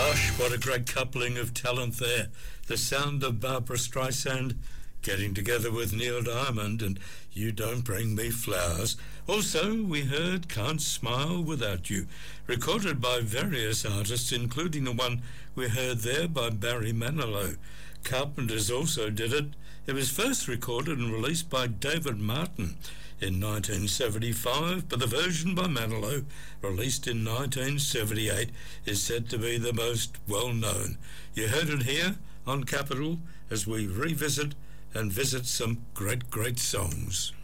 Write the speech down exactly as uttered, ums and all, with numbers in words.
Gosh, what a great coupling of talent there. The sound of Barbra Streisand getting together with Neil Diamond and You Don't Bring Me Flowers. Also, we heard Can't Smile Without You, recorded by various artists, including the one we heard there by Barry Manilow. Carpenters also did it. It was first recorded and released by David Martin in nineteen seventy-five, but the version by Manilow, released in nineteen seventy-eight, is said to be the most well-known. You heard it here on Capital as we revisit and visit some great, great songs.